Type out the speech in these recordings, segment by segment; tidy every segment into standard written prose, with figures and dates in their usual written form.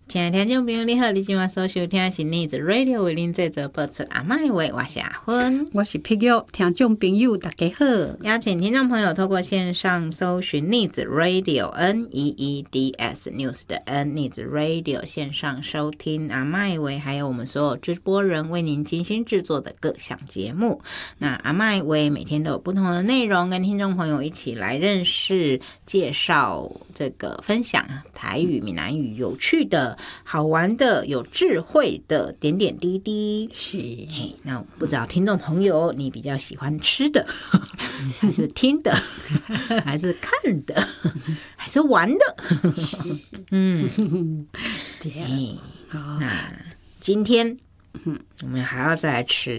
亲爱的听众朋友，你好！你今晚所收听的是逆子 Radio 为您制作播出阿麦话，我是阿芬， 我是碧玉。听众朋友大家好， 邀请听众朋友透过线上搜寻逆子 Radio NEEDS News 的 N 逆子 Radio 线上收听阿麦话，还有我们所有直播人为您精心制作的各项节目。那阿麦话每天都有不同的内容，跟听众朋友一起来认识、介绍、这个分享台语、闽南语有趣的、好玩的、有智慧的点点滴滴。 是， 那不知道听众朋友你比较喜欢吃的还是听的还是看的还是玩的对，那今天我们还要再来吃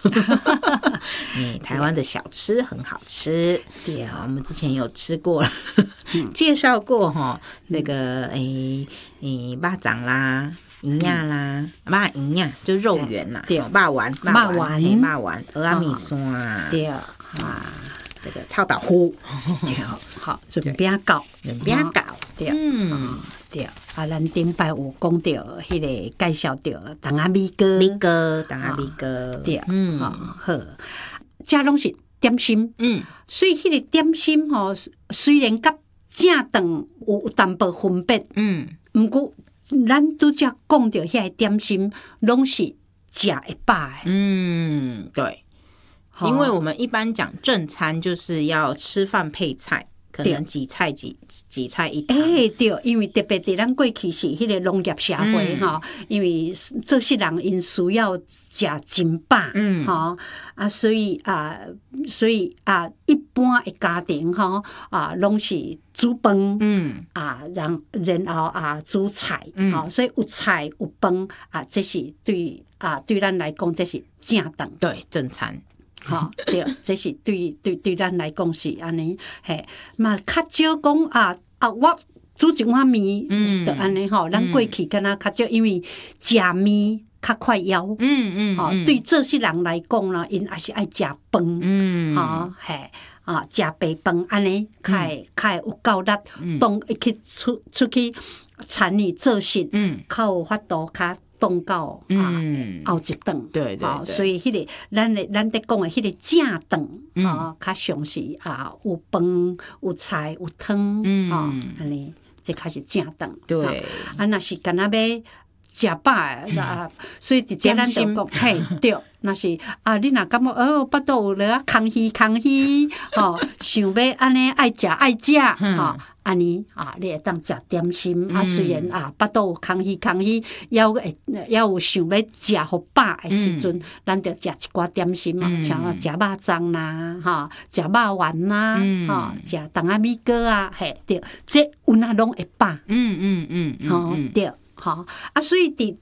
台湾的小吃很好吃，对，我们之前有吃过了介绍过这个肉粽啦、鱼呀啦、肉圆呀，就肉圆啦，对，肉丸、蚵仔米线，对啊，这个臭豆腐， 对，好，润饼糕，对，对，咱顶摆有讲到迄个介绍到筒仔米糕，对，好，这拢是点心，所以迄个点心虽然甲正顿有淡薄分别，毋过咱拄则讲到遐个点心，拢是食会饱的， 对，因为我们一般讲正餐就是要吃饭配菜。可能几菜一汤， 对，因为特别伫咱过去是迄个农业社会因为做事人因需要食真饱，所以一般的家庭拢是煮饭，然后煮菜，所以有菜有饭这是对咱来讲这是正当， 对，正餐。 对，这是对咱来讲是安尼，嘛较少讲我煮一碗面，就安尼咱过去敢若较少，因为食面较快枵，对做事人来讲啦，因也是爱食饭，食白饭安尼，较会有够力，当会去出去参与做事，较有法度较。冻到后一顿， 对， 所以迄个咱咧讲的迄个正顿较详是有饭有菜有汤安尼，这较是正顿。 对， 若是干那要食饱所以直接咱就讲，嘿，对，若是你若感觉巴肚有咧空虚，想要安尼爱食，安尼你会当食点心虽然巴肚有空虚，也有想要食好饱的时阵，咱就食一寡点心像食肉粽啦，食肉丸啦，食筒仔米糕嘿，对，这有哪拢会饱，对。所以